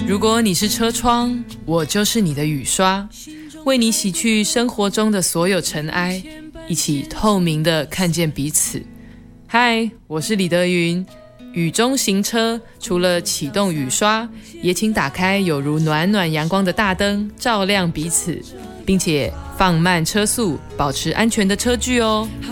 如果你是车窗，我就是你的雨刷，为你洗去生活中的所有尘埃，一起透明的看见彼此。嗨，我是李德云。雨中行车，除了启动雨刷，也请打开有如暖暖阳光的大灯，照亮彼此，并且放慢车速，保持安全的车距哦。